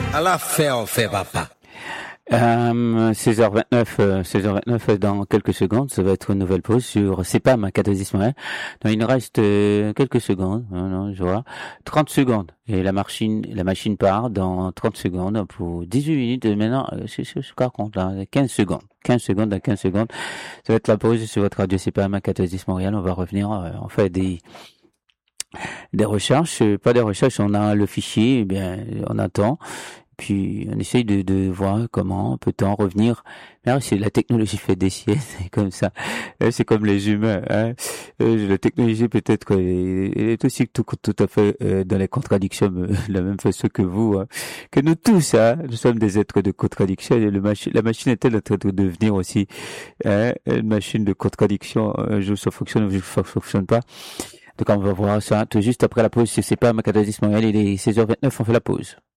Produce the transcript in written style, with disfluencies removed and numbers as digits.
À la fin, on fait papa. 16h29 dans quelques secondes, ça va être une nouvelle pause sur CEPAM à 14 Montréal. Donc, il nous reste quelques secondes, non, je vois, 30 secondes. Et la machine part dans 30 secondes pour 18 minutes. Maintenant, c'est par contre, là, 15 secondes. 15 secondes, dans 15 secondes. Ça va être la pause sur votre radio CEPAM à 14 Montréal. On va revenir, on fait des recherches, pas des recherches, on a le fichier, eh bien, on attend. Puis on essaye de voir comment peut-on revenir. Mais c'est la technologie fait des sièges, c'est comme ça. C'est comme les humains. Hein. La technologie peut-être elle est aussi tout à fait dans les contradictions, de la même façon que vous, hein. Que nous tous. Hein. Nous sommes des êtres de contradiction. Et la machine est-elle en train de devenir aussi une machine de contradiction. Un jour ça fonctionne, un jour ça fonctionne pas. Donc on va voir ça tout juste après la pause. C'est pas ma 14 Montréal, il est 16h29, on fait la pause.